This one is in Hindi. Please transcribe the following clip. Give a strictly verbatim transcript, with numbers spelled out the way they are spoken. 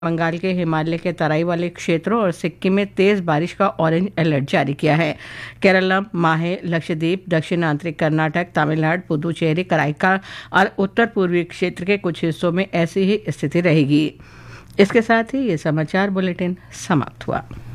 बंगाल के हिमालय के तराई वाले क्षेत्रों और सिक्किम में तेज बारिश का ऑरेंज अलर्ट जारी किया है। केरलम, माहे, लक्षद्वीप, दक्षिण आंतरिक कर्नाटक, तमिलनाडु, पुदुचेरी, कराईका और उत्तर पूर्वी क्षेत्र के कुछ हिस्सों में ऐसी ही स्थिति रहेगी। इसके साथ ही ये समाचार बुलेटिन समाप्त हुआ।